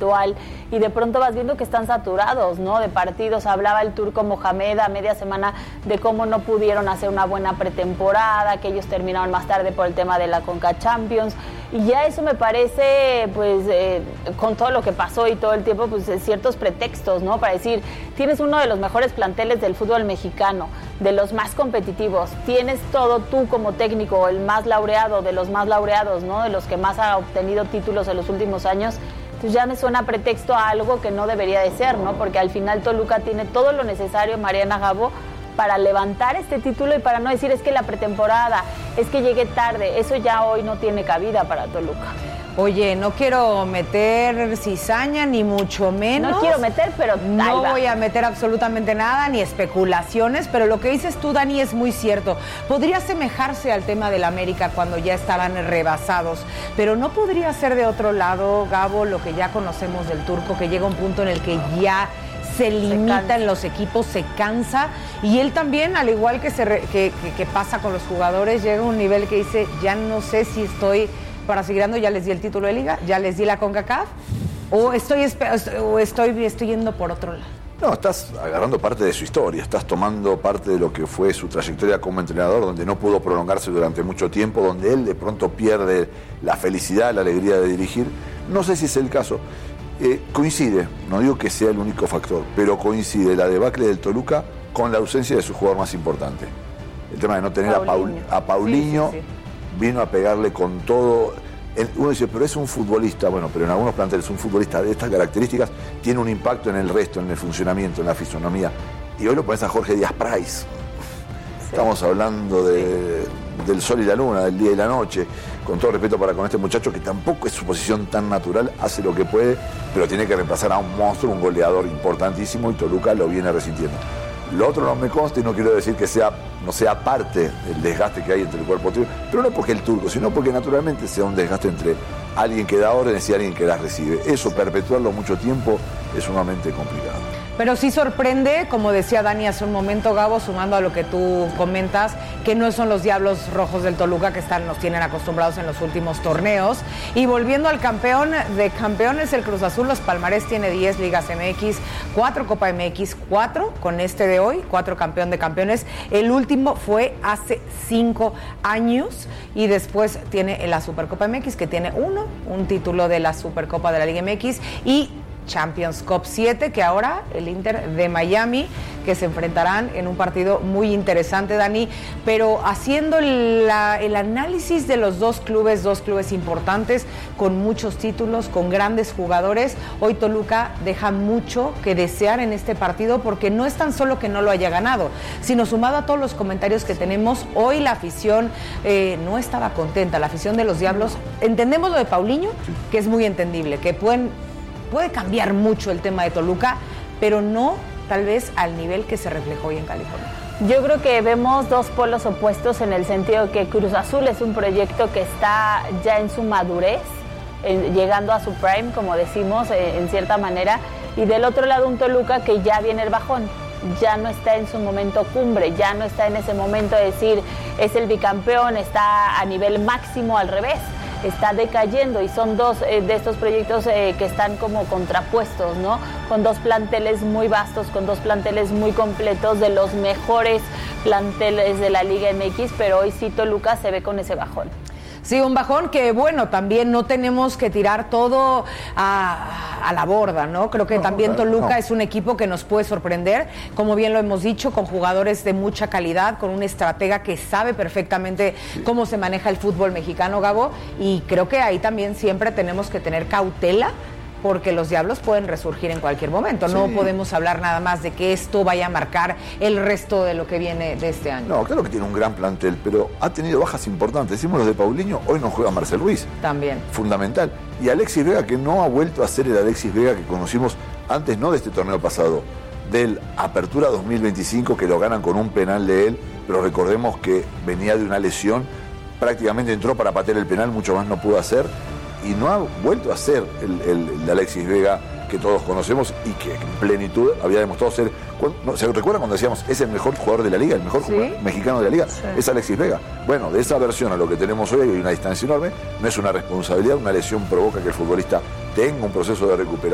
habitual, y de pronto vas viendo que están saturados, ¿no? De partidos. Hablaba el turco Mohamed a media semana de cómo no pudieron hacer una buena pretemporada, que ellos terminaron más tarde por el tema de la Conca Champions, y ya eso me parece, pues, con todo lo que pasó y todo el tiempo, pues, ciertos pretextos, ¿no? Para decir, tienes uno de los mejores planteles del fútbol mexicano, de los más competitivos, tienes todo tú como técnico, el más laureado de los más laureados, ¿no? De los que más ha obtenido títulos en los últimos años. Pues ya me suena pretexto a algo que no debería de ser, ¿no? Porque al final Toluca tiene todo lo necesario, Mariana, Gabo, para levantar este título y para no decir es que la pretemporada, es que llegué tarde. Eso ya hoy no tiene cabida para Toluca. Oye, no quiero meter cizaña, ni mucho menos. No quiero meter, pero no voy a meter absolutamente nada, ni especulaciones, pero lo que dices tú, Dani, es muy cierto. Podría asemejarse al tema del América cuando ya estaban rebasados, pero no podría ser de otro lado, Gabo, lo que ya conocemos del turco, que llega un punto en el que ya se limitan los equipos, se cansa, y él también, al igual que pasa con los jugadores, llega a un nivel que dice, ya no sé si estoy para seguir dando, ya les di el título de liga, ya les di la CONCACAF, o estoy yendo por otro lado. No, estás agarrando parte de su historia, estás tomando parte de lo que fue su trayectoria como entrenador, donde no pudo prolongarse durante mucho tiempo, donde él de pronto pierde la felicidad, la alegría de dirigir. No sé si es el caso. Coincide, no digo que sea el único factor, pero coincide la debacle del Toluca con la ausencia de su jugador más importante. El tema de no tener a Paulinho, sí. Vino a pegarle con todo. Uno dice, pero es un futbolista, bueno, pero en algunos planteles un futbolista de estas características tiene un impacto en el resto, en el funcionamiento, en la fisonomía. Y hoy lo pones a Jorge Díaz Price. Sí. Estamos hablando del sol y la luna, del día y la noche, con todo respeto para con este muchacho que tampoco es su posición tan natural, hace lo que puede, pero tiene que reemplazar a un monstruo, un goleador importantísimo, y Toluca lo viene resintiendo. Lo otro no me consta y no quiero decir que no sea parte del desgaste que hay entre el cuerpo técnico, pero no porque el turco, sino porque naturalmente sea un desgaste entre alguien que da órdenes y alguien que las recibe. Eso, perpetuarlo mucho tiempo, es sumamente complicado. Pero sí sorprende, como decía Dani hace un momento, Gabo, sumando a lo que tú comentas, que no son los Diablos Rojos del Toluca que nos tienen acostumbrados en los últimos torneos. Y volviendo al campeón de campeones, el Cruz Azul, los palmarés tiene 10 Ligas MX, 4 Copa MX, 4 con este de hoy, 4 campeón de campeones. El último fue hace 5 años, y después tiene la Supercopa MX, que tiene un título de la Supercopa de la Liga MX, y Champions Cup 7, que ahora el Inter de Miami, que se enfrentarán en un partido muy interesante, Dani. Pero haciendo el análisis de los dos clubes importantes, con muchos títulos, con grandes jugadores, hoy Toluca deja mucho que desear en este partido, porque no es tan solo que no lo haya ganado, sino sumado a todos los comentarios que tenemos, hoy la afición no estaba contenta, la afición de los Diablos. Entendemos lo de Paulinho, que es muy entendible, que puede cambiar mucho el tema de Toluca, pero no tal vez al nivel que se reflejó hoy en California. Yo creo que vemos dos polos opuestos, en el sentido que Cruz Azul es un proyecto que está ya en su madurez, llegando a su prime, como decimos, en cierta manera, y del otro lado un Toluca que ya viene el bajón, ya no está en su momento cumbre, ya no está en ese momento de decir es el bicampeón, está a nivel máximo, al revés. Está decayendo, y son dos de estos proyectos que están como contrapuestos, ¿no? Con dos planteles muy vastos, con dos planteles muy completos, de los mejores planteles de la Liga MX, pero hoy sí Toluca se ve con ese bajón. Sí, un bajón que, bueno, también no tenemos que tirar todo a la borda, ¿no? Creo que también Toluca es un equipo que nos puede sorprender, como bien lo hemos dicho, con jugadores de mucha calidad, con un estratega que sabe perfectamente cómo se maneja el fútbol mexicano, Gabo, y creo que ahí también siempre tenemos que tener cautela, porque los Diablos pueden resurgir en cualquier momento. No podemos hablar nada más de que esto vaya a marcar el resto de lo que viene de este año. No, claro que tiene un gran plantel, pero ha tenido bajas importantes. Decimos los de Paulinho, hoy no juega Marcel Ruiz. También. Fundamental. Y Alexis Vega, que no ha vuelto a ser el Alexis Vega que conocimos antes, no de este torneo pasado, del Apertura 2025, que lo ganan con un penal de él, pero recordemos que venía de una lesión, prácticamente entró para patear el penal, mucho más no pudo hacer, y no ha vuelto a ser el Alexis Vega que todos conocemos y que en plenitud había demostrado ser. ¿Se recuerda cuando decíamos es el mejor jugador de la liga, el mejor jugador mexicano de la liga? Sí. Es Alexis Vega. Bueno, de esa versión a lo que tenemos hoy hay una distancia enorme, no es una responsabilidad, una lesión provoca que el futbolista tenga un proceso de recuperación.